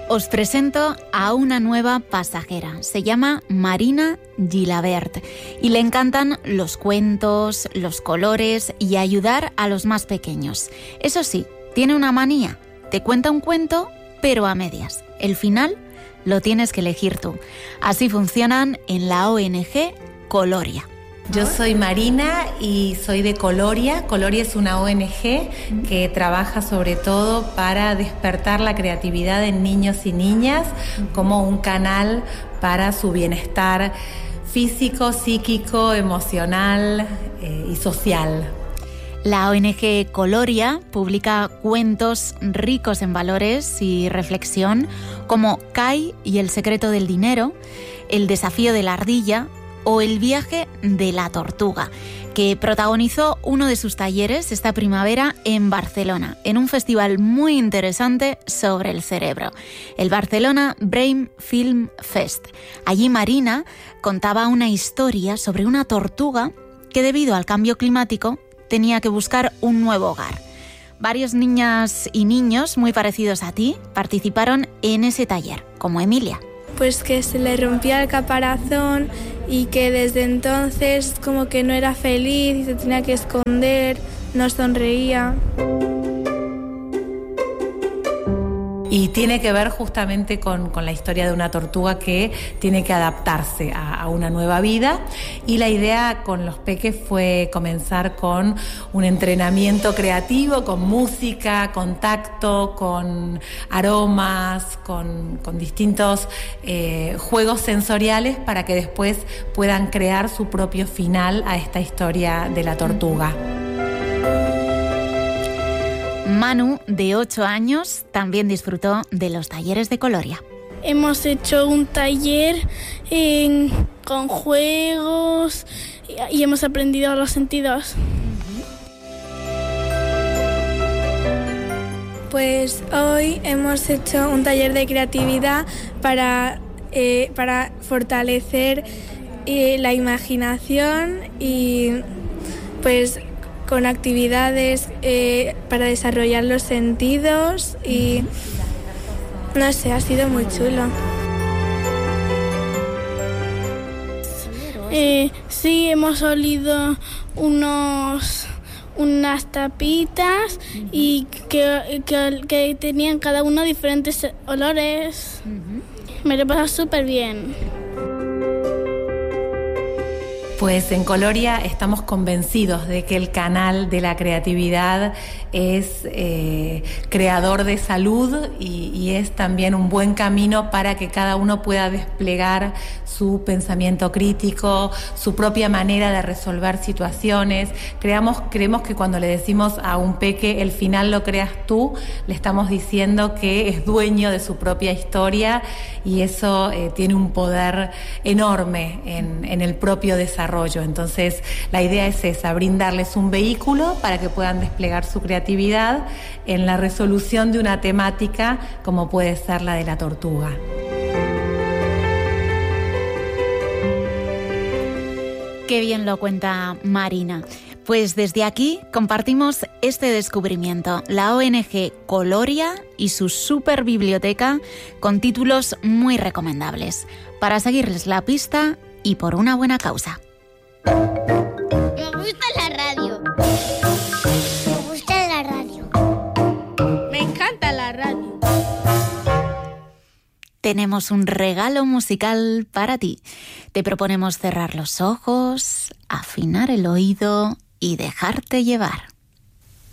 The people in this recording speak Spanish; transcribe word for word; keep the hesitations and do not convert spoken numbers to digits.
Os presento a una nueva pasajera. Se llama Marina Gilabert y le encantan los cuentos, los colores y ayudar a los más pequeños. Eso sí, tiene una manía. Te cuenta un cuento, pero a medias. El final lo tienes que elegir tú. Así funcionan en la O N G Coloria. Yo soy Marina y soy de Coloria. Coloria es una O N G que trabaja sobre todo para despertar la creatividad en niños y niñas como un canal para su bienestar físico, psíquico, emocional eh, y social. La O N G Coloria publica cuentos ricos en valores y reflexión como Kai y el secreto del dinero, El desafío de la ardilla o El viaje de la tortuga, que protagonizó uno de sus talleres esta primavera en Barcelona, en un festival muy interesante sobre el cerebro, el Barcelona Brain Film Fest. Allí Marina contaba una historia sobre una tortuga que debido al cambio climático tenía que buscar un nuevo hogar. Varios niñas y niños muy parecidos a ti participaron en ese taller, como Emilia. Pues que se le rompía el caparazón y que desde entonces como que no era feliz y se tenía que esconder, no sonreía. Y tiene que ver justamente con, con la historia de una tortuga que tiene que adaptarse a, a una nueva vida. Y la idea con los peques fue comenzar con un entrenamiento creativo, con música, con tacto, con aromas, con, con distintos eh, juegos sensoriales para que después puedan crear su propio final a esta historia de la tortuga. Manu, de ocho años, también disfrutó de los talleres de Coloria. Hemos hecho un taller en, con juegos y, y hemos aprendido los sentidos. Pues hoy hemos hecho un taller de creatividad para, eh, para fortalecer eh, la imaginación y pues con actividades eh, para desarrollar los sentidos y no sé, ha sido muy chulo. Eh, sí, hemos olido unos unas tapitas y que, que, que tenían cada uno diferentes olores. Uh-huh. Me lo he pasado súper bien. Pues en Coloria estamos convencidos de que el canal de la creatividad es eh, creador de salud y, y es también un buen camino para que cada uno pueda desplegar su pensamiento crítico, su propia manera de resolver situaciones. Creamos, creemos que cuando le decimos a un peque el final lo creas tú, le estamos diciendo que es dueño de su propia historia y eso eh, tiene un poder enorme en, en el propio desarrollo. Entonces, la idea es esa, brindarles un vehículo para que puedan desplegar su creatividad en la resolución de una temática como puede ser la de la tortuga. Qué bien lo cuenta Marina. Pues desde aquí compartimos este descubrimiento, la O N G Coloria y su super biblioteca con títulos muy recomendables, para seguirles la pista y por una buena causa. Me gusta la radio. Me gusta la radio. Me encanta la radio. Tenemos un regalo musical para ti. Te proponemos cerrar los ojos, afinar el oído y dejarte llevar.